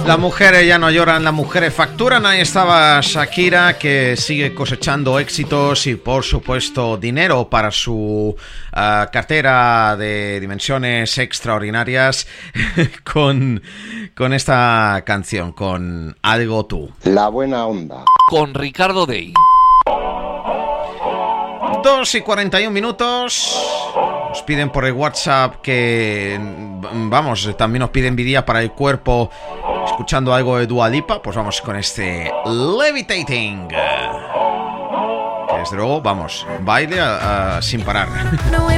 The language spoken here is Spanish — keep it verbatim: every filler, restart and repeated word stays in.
Las mujeres ya no lloran, las mujeres facturan. Ahí estaba Shakira, que sigue cosechando éxitos y por supuesto dinero para su uh, cartera de dimensiones extraordinarias con, con esta canción, con Algo Tú. La buena onda. Con Ricardo Dey. dos y cuarenta y un minutos. Nos piden por el WhatsApp que, vamos, también nos piden envidia para el cuerpo escuchando algo de Dua Lipa. Pues vamos con este Levitating. Que desde luego, vamos, baile a, a, sin parar.